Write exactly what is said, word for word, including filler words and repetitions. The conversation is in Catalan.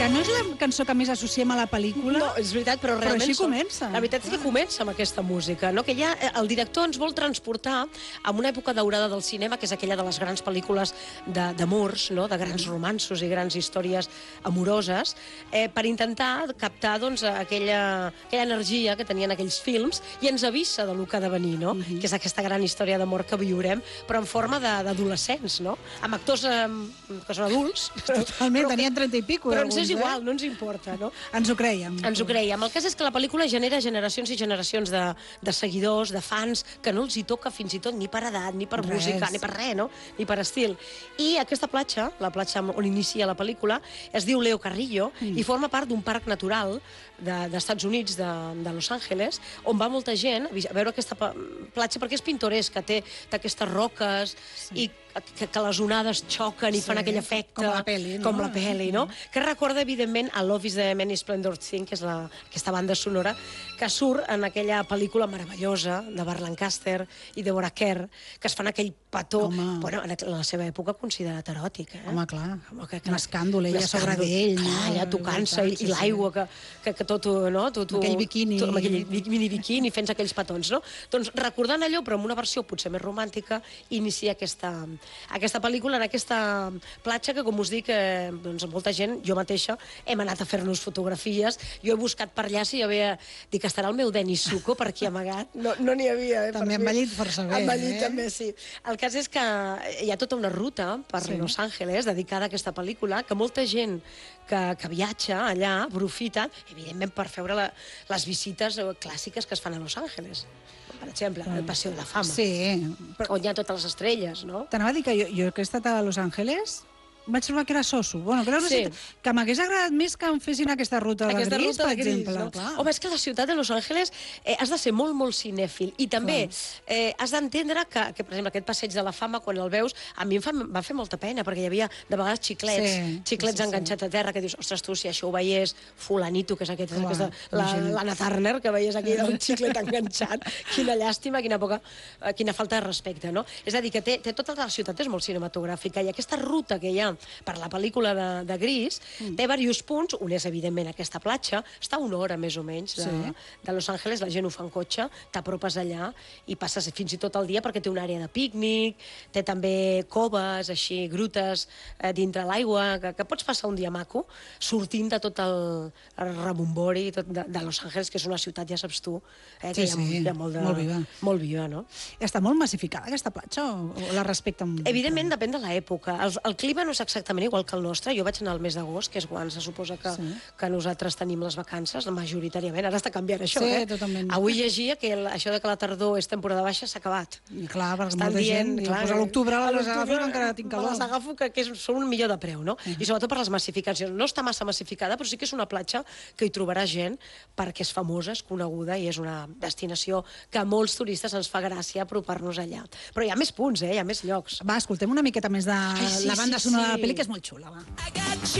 que no és la cançó que més associem a la pel·lícula. No, és veritat, però realment... Però així són- comença. La veritat és que comença amb aquesta música, no? Que ja el director ens vol transportar a una època daurada del cinema, que és aquella de les grans pel·lícules d'amors, no? De grans romanços i grans històries amoroses, eh, per intentar captar doncs, aquella, aquella energia que tenien aquells films i ens avisa del que ha de venir, no? Mhm. Que és aquesta gran història d'amor que viurem, però en forma de- d'adolescents, no? Amb actors eh, que són adults. Totalment, però que- tenien trenta i pico. Però ens alguns, és eh? igual, no ens importa, no? Ens ho creiem. Ens ho creiem. El cas és que la pel·lícula genera generacions i generacions de, de seguidors, de fans, que no els hi toca fins i tot ni per edat, ni per Res. música, ni per res, no? Ni per estil. I aquesta platja, la platja on inicia la pel·lícula, es diu Leo Carrillo mm. i forma part d'un parc natural de- d'Estats Units, de, de Los Angeles, on va molta gent a vis- a veure aquesta pa- platja perquè és pintoresca, té, té aquestes roques sí. i que, que les onades xoquen i Sí, fan aquell efecte... com la peli, no? Com la peli, no? Que recorda, evidentment, a Love is the Many Splendid Thing, que és la, aquesta banda sonora que surt en aquella pel·lícula meravellosa de Burt Lancaster i Deborah Kerr, que es fan aquell petó, Home. bueno, en la seva època considerat eròtic, eh? Home, clar, Home, que- un escàndol, ella sobre d'ell, no? Clar, ja tocant-se, i, Sí, i l'aigua, que, que, que tot, no? Tot, Amb aquell biquini. Tot, amb aquell mini biquini, fent aquells petons, no? Doncs recordant allò, però amb una versió potser més romàntica, inicia aquesta, aquesta pel·lícula en aquesta platja que, com us dic, eh, doncs molta gent, jo mateixa, hem anat a fer-nos fotografies. Jo he buscat per allà si hi havia... Dic, estarà el meu Denis Zuko per aquí amagat? No n'hi no havia, eh? També per han mi. ballit força bé, Han ballit eh? també, sí. El cas és que hi ha tota una ruta per Sí. sí. Los Angeles dedicada a aquesta pel·lícula, que molta gent que, que viatja allà aprofita, evidentment, per veure la, les visites eh, clàssiques que es fan a Los Angeles. Per exemple, el Paseo de la Fama, Sí, però on hi ha totes les estrelles, no? t'anava a dir que jo, jo que he estat a Los Angeles vaig trobar que era soso. Bueno, que, era una Sí. ciutat que m'hagués agradat més que em fessin aquesta ruta de Aquesta gris, ruta per de gris, exemple. no? Clar. Home, és que la ciutat de Los Angeles eh, has de ser molt, molt cinèfil. I també eh, has d'entendre que, que, per exemple, aquest passeig de la fama, quan el veus, a mi em fa, va fer molta pena, perquè hi havia, de vegades, xiclets, Sí, xiclets sí, sí, enganxats a terra, que dius, ostres, tu, si això ho veiés fulanito, que és aquest, Clar, aquesta, la- imagina't. l'Anna Turner, que veies aquí un xiclet enganxat, quina llàstima, quina, poca, eh, quina falta de respecte, no? És a dir, que té, té tota la ciutat és molt cinematogràfica, i aquesta ruta que hi ha per la pel·lícula de, de Gris mm. té diversos punts. Un és, evidentment, aquesta platja, està a una hora més o menys de, Sí. de Los Angeles, la gent ho fa en cotxe, t'apropes allà i passes fins i tot el dia perquè té una àrea de pícnic, té també coves, així, grutes eh, dintre l'aigua, que, que pots passar un dia maco sortint de tot el, el rebombori tot de, de Los Angeles, que és una ciutat, ja saps tu, eh, que Sí, hi ha, sí, hi ha molt, de, molt viva. molt viva, no? Està molt massificada, aquesta platja, o, o la respecten? Evidentment, depèn de l'època. El, el clima no és exactament igual que el nostre. Jo vaig anar al mes d'agost, que és quan se suposa que, Sí. que nosaltres tenim les vacances, majoritàriament. Ara està canviant això, Sí, eh? totalment. Avui llegia que el, això de que la tardor és temporada baixa s'ha acabat. I clar, perquè Estan molta dient, gent diu, clar, pues a l'octubre a les agafo l'octubre que encara tinc me calor. Les agafo que, que és, són un millor de preu, no? I sobretot per les massificacions. No està massa massificada, però sí que és una platja que hi trobarà gent perquè és famosa, és coneguda i és una destinació que a molts turistes ens fa gràcia apropar-nos allà. Però hi ha més punts, eh? Hi ha més llocs. Va, escoltem una miqueta més de Ai, sí, la banda sí, sonora de sí. la pel·li, que és molt xula, va. I got